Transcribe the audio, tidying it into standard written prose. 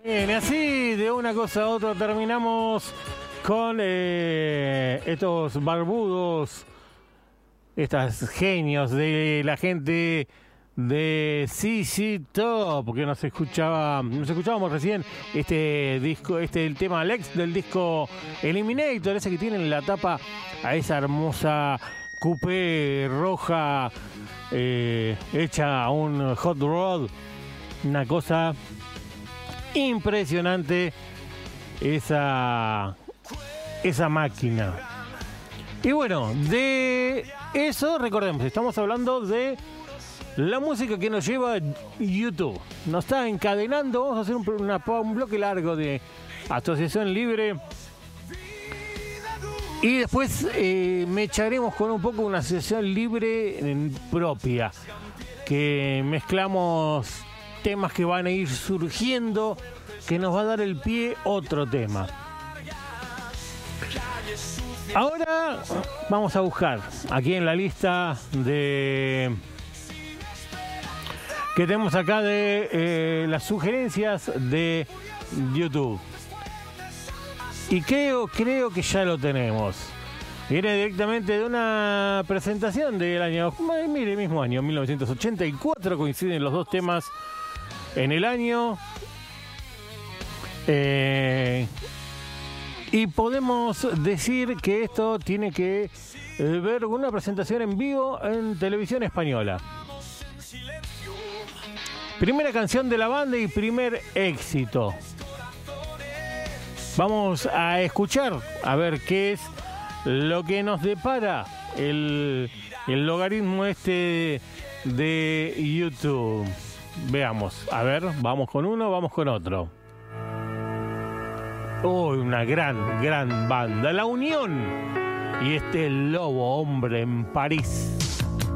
Bien, y así de una cosa a otra terminamos con estos barbudos, estos genios de la gente de ZZ Top, que nos escuchábamos recién este disco, el tema Lex del disco Eliminator, ese que tiene en la tapa a esa hermosa coupé roja hecha a un hot rod, una cosa impresionante esa máquina. Y bueno, de eso recordemos, estamos hablando de la música que nos lleva YouTube. Nos está encadenando, vamos a hacer un bloque largo de Asociación Libre. Y después me echaremos con un poco una asociación libre propia, que mezclamos temas que van a ir surgiendo, que nos va a dar el pie otro tema. Ahora vamos a buscar aquí en la lista que tenemos acá de las sugerencias de YouTube. Y creo que ya lo tenemos. Viene directamente de una presentación del año, mire, mismo año, 1984, coinciden los dos temas en el año. Y podemos decir que esto tiene que ver con una presentación en vivo en televisión española. Primera canción de la banda y primer éxito. Vamos a escuchar a ver qué es lo que nos depara el logaritmo este de YouTube. Veamos, a ver, vamos con uno, vamos con otro. Una gran banda, La Unión. Y este Lobo Hombre en París.